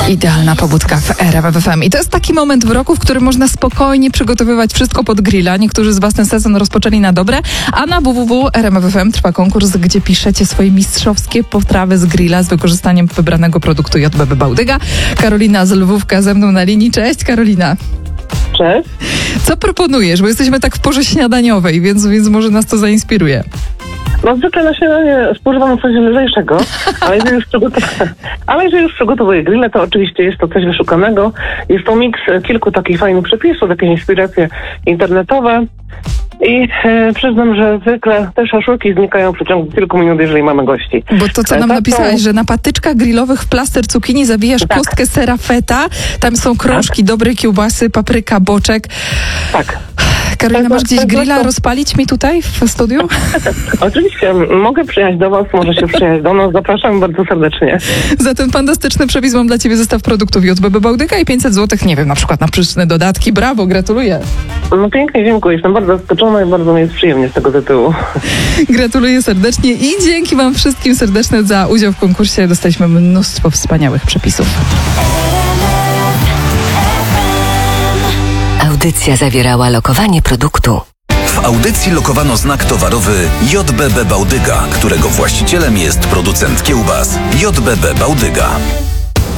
Idealna pobudka w RMF FM. I to jest taki moment w roku, w którym można spokojnie przygotowywać wszystko pod grilla. Niektórzy z was ten sezon rozpoczęli na dobre, a na www.rmf.fm trwa konkurs, gdzie piszecie swoje mistrzowskie potrawy z grilla z wykorzystaniem wybranego produktu JBB Bałdyga. Karolina z Lwówka ze mną na linii. Cześć, Karolina. Cześć. Co proponujesz? Bo jesteśmy tak w porze śniadaniowej, więc może nas to zainspiruje. No zwykle na śniadanie spożywam coś lżejszego, ale jeżeli już przygotowuję grille, to oczywiście jest to coś wyszukanego. Jest to miks kilku takich fajnych przepisów, jakieś inspiracje internetowe. I przyznam, że zwykle te szaszłyki znikają w przeciągu kilku minut, jeżeli mamy gości. Bo to, co nam napisałeś, że na patyczkach grillowych w plaster cukinii zabijasz kostkę sera feta, tam są krążki dobrej kiełbasy, papryka, boczek. Tak. Karolina, masz gdzieś grilla rozpalić mi tutaj w studiu? Oczywiście, mogę przyjechać do was, możecie przyjechać do nas, zapraszam bardzo serdecznie. Za ten fantastyczny przepis mam dla ciebie zestaw produktów JBB Bałdyga i 500 zł, nie wiem, na przykład na pyszne dodatki. Brawo, gratuluję. No pięknie, dziękuję, jestem bardzo zaskoczona i bardzo mi jest przyjemnie z tego tytułu. Gratuluję serdecznie i dzięki wam wszystkim serdeczne za udział w konkursie. Dostaliśmy mnóstwo wspaniałych przepisów. Audycja zawierała lokowanie produktu. W audycji lokowano znak towarowy JBB Bałdyga, którego właścicielem jest producent kiełbas JBB Bałdyga.